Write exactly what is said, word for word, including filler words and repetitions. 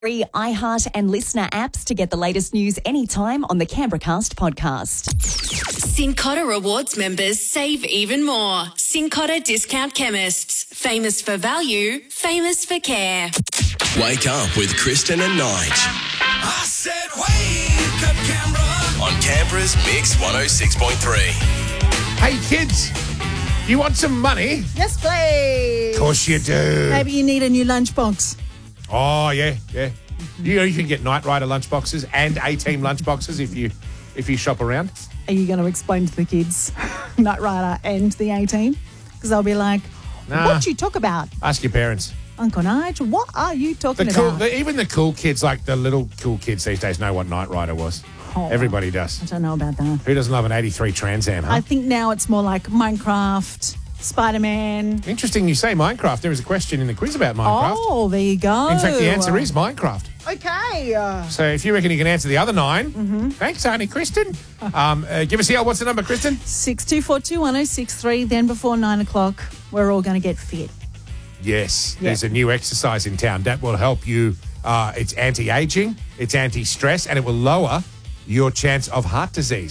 Free iHeart and Listener apps to get the latest news anytime on the Canberracast podcast. Cincotta Rewards members save even more. Cincotta Discount Chemists. Famous for value, famous for care. Wake up with Kristen and Nige. I said wake up, Canberra. On Canberra's Mix one oh six point three. Hey, kids, you want some money? Yes, please. Of course you do. Maybe you need a new lunchbox. Oh, yeah, yeah. You know, you can get Knight Rider lunchboxes and A-Team lunchboxes if you if you shop around. Are you going to explain to the kids Knight Rider and the A-Team? Because they'll be like, Nah. what you talk about? Ask your parents. Uncle Nigel, what are you talking The cool, about? the, even the cool kids, like the little cool kids these days, know what Knight Rider was. Oh. Everybody I does. don't know about that. Who doesn't love an eighty-three Trans Am, huh? I think now it's more like Minecraft, Spider-Man. Interesting you say Minecraft. There was a question in the quiz about Minecraft. Oh, there you go. In fact, the answer is Minecraft. Okay. Uh, So if you reckon you can answer the other nine, Mm-hmm. thanks, Auntie Kristen. Um, uh, give us the, what's the number, Kristen? six two four two one oh six three. Then before nine o'clock, we're all going to get fit. Yes, Yeah. there's a new exercise in town that will help you. Uh, it's anti-aging, it's anti-stress, and it will lower your chance of heart disease.